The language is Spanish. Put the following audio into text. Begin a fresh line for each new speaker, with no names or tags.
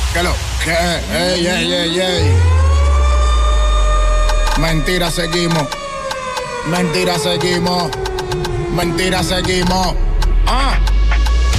Que lo que, ey, ey, ey, ey. Mentira seguimos. Mentira seguimos. Mentira seguimos. Ah.